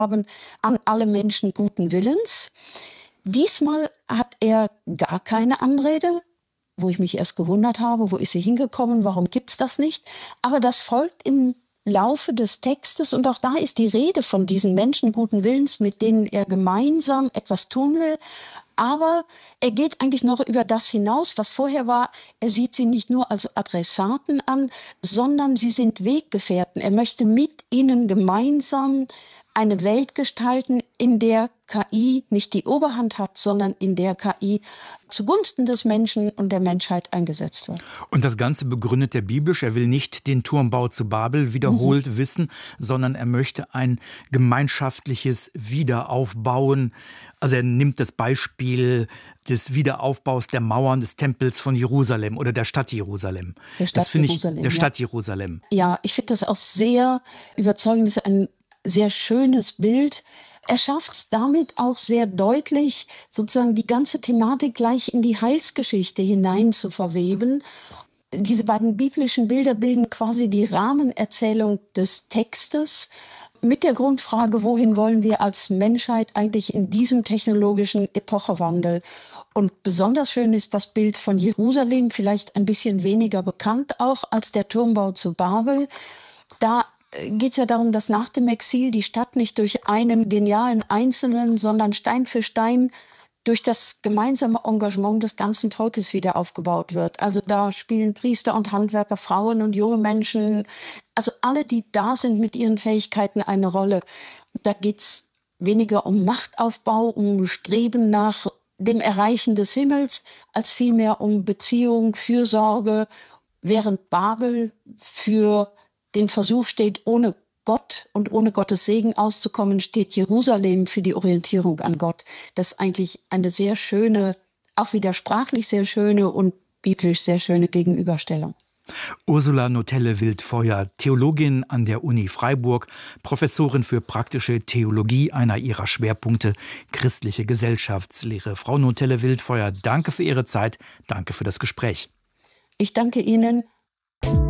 haben an alle Menschen guten Willens. Diesmal hat er gar keine Anrede, wo ich mich erst gewundert habe, wo ist sie hingekommen, warum gibt's das nicht? Aber das folgt im Laufe des Textes und auch da ist die Rede von diesen Menschen guten Willens, mit denen er gemeinsam etwas tun will. Aber er geht eigentlich noch über das hinaus, was vorher war. Er sieht sie nicht nur als Adressaten an, sondern sie sind Weggefährten. Er möchte mit ihnen gemeinsam eine Welt gestalten, in der KI nicht die Oberhand hat, sondern in der KI zugunsten des Menschen und der Menschheit eingesetzt wird. Und das Ganze begründet er biblisch. Er will nicht den Turmbau zu Babel wiederholt wissen, sondern er möchte ein gemeinschaftliches Wiederaufbauen. Also er nimmt das Beispiel des Wiederaufbaus der Mauern des Tempels von Jerusalem oder der Stadt Jerusalem. Der Stadt Jerusalem. Ja, ich finde das auch sehr überzeugend. Das ist ein sehr schönes Bild. Er schafft es damit auch sehr deutlich, sozusagen die ganze Thematik gleich in die Heilsgeschichte hinein zu verweben. Diese beiden biblischen Bilder bilden quasi die Rahmenerzählung des Textes mit der Grundfrage, wohin wollen wir als Menschheit eigentlich in diesem technologischen Epochewandel? Und besonders schön ist das Bild von Jerusalem, vielleicht ein bisschen weniger bekannt auch als der Turmbau zu Babel. Da geht es ja darum, dass nach dem Exil die Stadt nicht durch einen genialen Einzelnen, sondern Stein für Stein durch das gemeinsame Engagement des ganzen Volkes wieder aufgebaut wird. Also da spielen Priester und Handwerker, Frauen und junge Menschen, also alle, die da sind mit ihren Fähigkeiten, eine Rolle. Da geht es weniger um Machtaufbau, um Streben nach dem Erreichen des Himmels, als vielmehr um Beziehung, Fürsorge, während Babel für den Versuch steht, ohne Gott und ohne Gottes Segen auszukommen, steht Jerusalem für die Orientierung an Gott. Das ist eigentlich eine sehr schöne, auch wieder sprachlich sehr schöne und biblisch sehr schöne Gegenüberstellung. Ursula Notelle-Wildfeuer, Theologin an der Uni Freiburg, Professorin für praktische Theologie, einer ihrer Schwerpunkte christliche Gesellschaftslehre. Frau Notelle-Wildfeuer, danke für Ihre Zeit, danke für das Gespräch. Ich danke Ihnen.